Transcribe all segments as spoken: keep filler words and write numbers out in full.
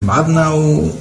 بعضنا.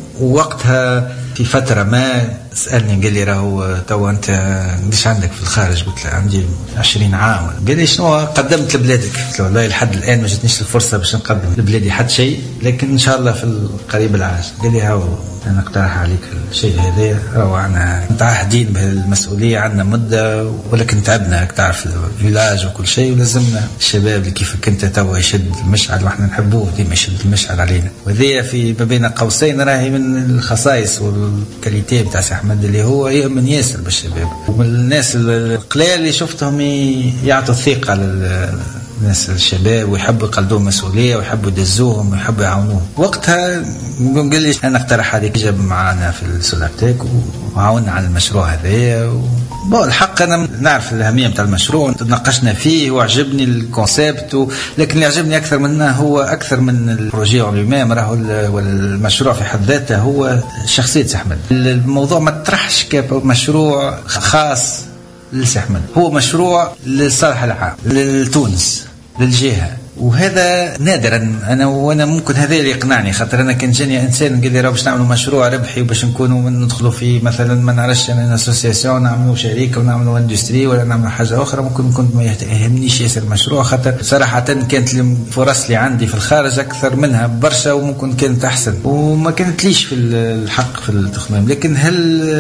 ووقتها في فترة ما سألني قال لي راهو تو أنت قديش عندك في الخارج؟ قلت له عندي عشرين عام. قال لي شنو قدمت لبلادك؟ قلت له والله لحد الآن ما جاتنيش الفرصة باش نقدم لبلادي حد شيء، لكن إن شاء الله في القريب العاجل. قال لي هاو أنا اقترح عليك الشيء هذا، راهو عنا متعهدين بهالمسؤولية، عنا مدة ولكن تعبنا تعرف الفيلاج وكل شيء، ولازمنا الشباب اللي كيفك أنت توا يشد المشعل وإحنا نحبوه ديما يشد المشعل علينا. وذي في ما بين قوسين راهي من الخصائص والكاليتي بتاع سي أحمد اللي هو يؤمن ياسر بالشباب، ومن الناس القليل اللي شفتهم يعطوا الثقة للناس الشباب ويحبوا يقلدوا مسؤولية ويحبوا يدزوهم ويحبوا يعاونوهم. وقتها قال لي أنا اقترح عليك جاب معنا في السولارتيك وعاوننا على المشروع هذا. بو الحق أنا نعرف الأهمية بتاع المشروع، تناقشنا فيه وعجبني الكونسيبت، لكن اللي عجبني أكثر منه هو أكثر من البروجي والإمام راهو والمشروع في حد ذاته هو شخصية سي أحمد. الموضوع ما تطرحش كمشروع خاص لسي أحمد، هو مشروع للصالح العام لتونس للجهة، وهذا نادرا. انا وانا ممكن هذا اللي يقنعني، خاطر انا كان جاني انسان قال لي راه باش نعملوا مشروع ربحي وباش نكونوا ندخلوا في مثلا ما نعرفش انا اسوسياسيون نعملوا شركه ونعملوا اندستري ولا نعملوا حاجه اخرى، ممكن كنت ما يهمنيش ياسر المشروع، خاطر صراحه كانت الفرص اللي عندي في الخارج اكثر منها برشا وممكن كانت احسن وما كانت ليش في الحق في التخمام. لكن هل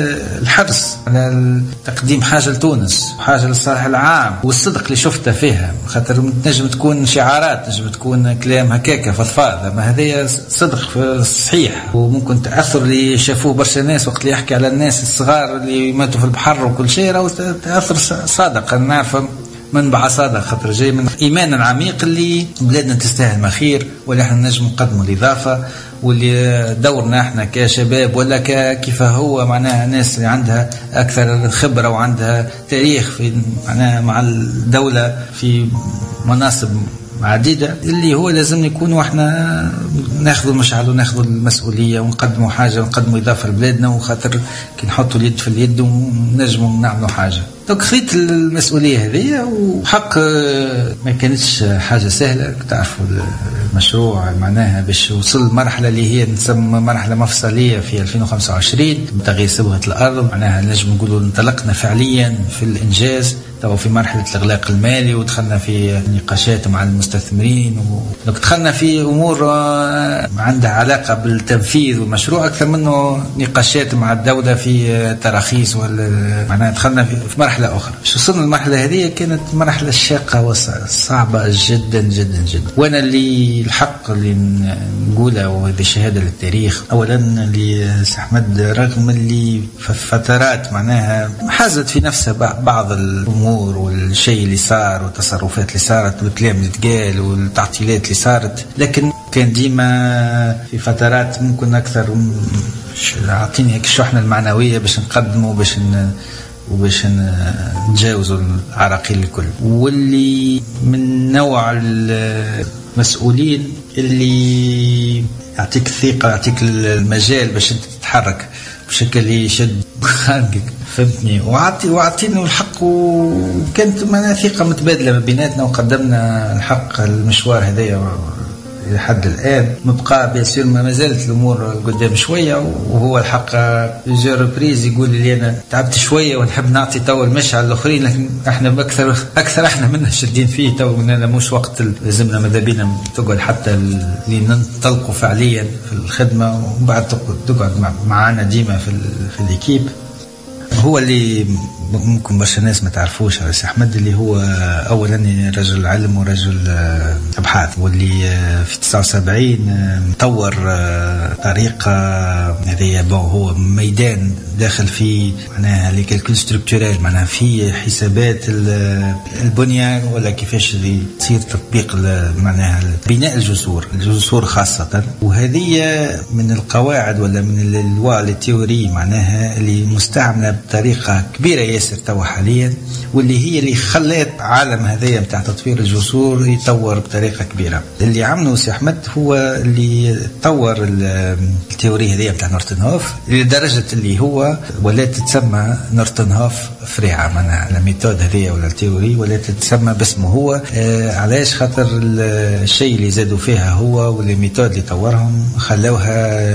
الحرص على تقديم حاجه لتونس وحاجه للصالح العام والصدق اللي شفته فيها، خاطر تنجم تكون شعارات تنجم تكون كلام هكاكا فضفاض، ما هذه صدق صحيح، وممكن تأثر اللي شافوه برشا ناس وقت اللي يحكي على الناس الصغار اللي ماتوا في البحر وكل شيء، راهو تأثر صادق. أنا نعرف منبع صادق، خاطر جاي من إيمان العميق اللي بلادنا تستاهل ما خير، واللي احنا نجم نقدموا الإضافة، واللي دورنا احنا كشباب ولا كيف هو معناها ناس اللي عندها أكثر خبرة وعندها تاريخ في معناها مع الدولة في مناصب عديدة، اللي هو لازم نكونوا احنا ناخذوا المشعل وناخذوا المسؤولية ونقدموا حاجة ونقدموا إضافة لبلادنا، وخاطر كي نحطوا اليد في اليد ونجموا نعملوا حاجة. دونك خذيت المسؤولية هذه، وحق ما كانتش حاجة سهلة. تعرفوا المشروع معناها باش وصل مرحلة اللي هي نسمى مرحلة مفصلية في ألفين وخمسة وعشرين بتغيير صبغة الأرض، معناها نجم نقولوا انطلقنا فعليا في الإنجاز، تو في مرحلة الإغلاق المالي ودخلنا في نقاشات مع المستثمرين، ودخلنا في أمور عندها علاقة بالتنفيذ والمشروع أكثر منه نقاشات مع الدولة في تراخيص، معناها دخلنا في مرحلة أخرى. باش وصلنا المرحلة هذه كانت مرحلة شاقة وصعبة جدا جدا جدا. وأنا اللي الحق اللي نقوله وهذه شهادة للتاريخ، أولا اللي سي أحمد رغم اللي في فترات معناها حازت في نفسها بعض الأمور والشيء اللي صار والتصرفات اللي صارت والكلام اللي تقال والتعطيلات اللي صارت، لكن كان ديما في فترات ممكن أكثر عطيني هيك الشحنة المعنوية باش نقدمه باش ن... وباش نتجاوزوا العراقيل الكل. واللي من نوع المسؤولين اللي يعطيك الثقة يعطيك المجال باش انت تتحرك بشكل يشد خانقك، فهمتني، وعطي وعطيني الحق، وكانت معنا ثقة متبادلة ما بيناتنا، وقدمنا الحق المشوار هذايا لحد الآن. مبقى بيصير ما زالت الأمور قدام شوية، وهو الحق جا ريبريز يقول لي أنا تعبت شوية ونحب نعطي تو المشعل الآخرين، لكن احنا بأكثر أكثر احنا منا شدين فيه تو، مننا مش وقت لازمنا ماذا بينا تقعد حتى اللي ننطلقوا فعليا في الخدمة، وبعد تقعد معنا ديما في في الإكيب. هو اللي ممكن برشا ناس ما تعرفوش سي أحمد، اللي هو أولا رجل علم ورجل أبحاث، واللي في تسعة وسبعين طور طريقة هذه هو ميدان داخل في معناها لي كالكول ستركتورال، معناها في حسابات البنية ولا كيفاش تصير تطبيق معناها بناء الجسور الجسور خاصة. وهذه من القواعد ولا من الوا التيوري معناها اللي مستعملة بطريقة كبيرة ياسر توا حاليا، واللي هي اللي خلت عالم هذايا بتاع تطوير الجسور يطور بطريقة كبيرة. اللي عمله سي أحمد هو اللي طور التيوري هذايا بتاع نورتنهوف لدرجة اللي هو ولا تتسمى نورتنهوف فريعة، معناها الميثود هذايا ولا التيوري ولا تتسمى باسمه هو. آه علاش؟ خاطر الشيء اللي زادوا فيها هو والميثود اللي طورهم خلوها